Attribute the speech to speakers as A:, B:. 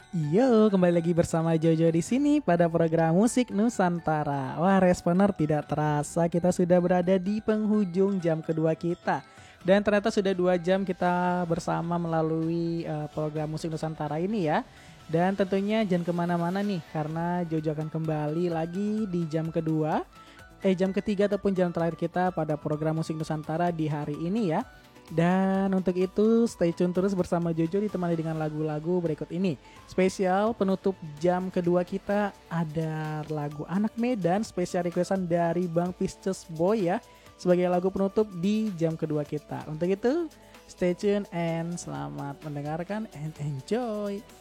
A: Yo, kembali lagi bersama Jojo di sini pada program Musik Nusantara. Wah, responer tidak terasa kita sudah berada di penghujung jam kedua kita. Dan ternyata sudah 2 jam kita bersama melalui program Musik Nusantara ini ya. Dan tentunya jangan kemana-mana nih, karena Jojo akan kembali lagi di jam kedua, jam ketiga ataupun jam terakhir kita pada program Musik Nusantara di hari ini ya. Dan untuk itu stay tune terus bersama Jojo ditemani dengan lagu-lagu berikut ini. Spesial penutup jam kedua kita ada lagu Anak Medan spesial requestan dari Bang Pisces Boy ya, sebagai lagu penutup di jam kedua kita. Untuk itu stay tune and selamat mendengarkan and enjoy.